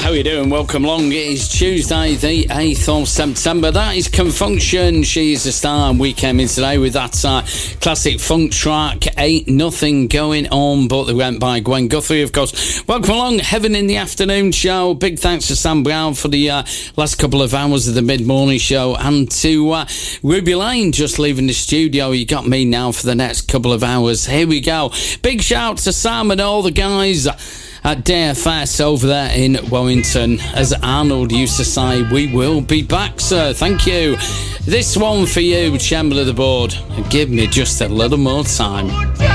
How are you doing? Welcome along. It is Tuesday, the 8th of September. That is Confunction. She is a star, and we came in today with that classic funk track, Ain't Nothing Going On, but they went by Gwen Guthrie, of course. Welcome along, Heaven in the Afternoon show. Big thanks to Sam Brown for the last couple of hours of the mid-morning show, and to Ruby Lane just leaving the studio. You got me now for the next couple of hours. Here we go. Big shout to Sam and all the guys at DFS over there in Wellington. As Arnold used to say, we will be back, sir. Thank you. This one for you, Chamber of the Board. Give me just a little more time.